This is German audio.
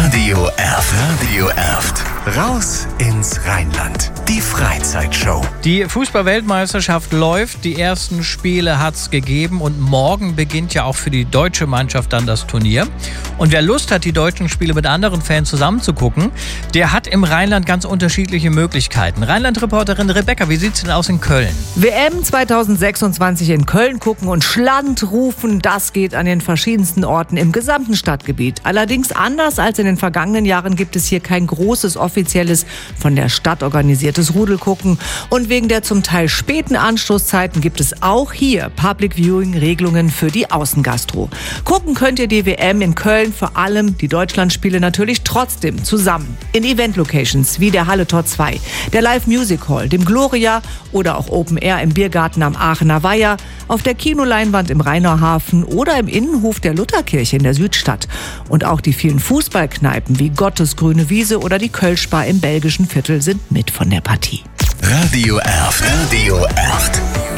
Radio Erft. Radio Erft. Raus ins Rheinland. Die Freizeitshow. Die Fußball-Weltmeisterschaft läuft. Die ersten Spiele hat's gegeben. Und morgen beginnt ja auch für die deutsche Mannschaft dann das Turnier. Und wer Lust hat, die deutschen Spiele mit anderen Fans zusammen zu gucken, der hat im Rheinland ganz unterschiedliche Möglichkeiten. Rheinland-Reporterin Rebecca, wie sieht's denn aus in Köln? WM 2026 in Köln gucken und Schland rufen, das geht an den verschiedensten Orten im gesamten Stadtgebiet. Allerdings anders als in den vergangenen Jahren gibt es hier kein großes offizielles, von der Stadt organisiertes Rudelgucken. Und wegen der zum Teil späten Anstoßzeiten gibt es auch hier Public Viewing-Regelungen für die Außengastro. Gucken könnt ihr die WM in Köln, vor allem die Deutschlandspiele natürlich trotzdem zusammen. In Event-Locations wie der Halle Tor 2, der Live Music Hall, dem Gloria oder auch Open Air im Biergarten am Aachener Weiher, auf der Kinoleinwand im Rheinerhafen oder im Innenhof der Lutherkirche in der Südstadt. Und auch die vielen Fußballkneipen wie Gottes grüne Wiese oder die Kölschbar im belgischen Viertel sind mit von der Partie. Radio Erft. Radio Erft.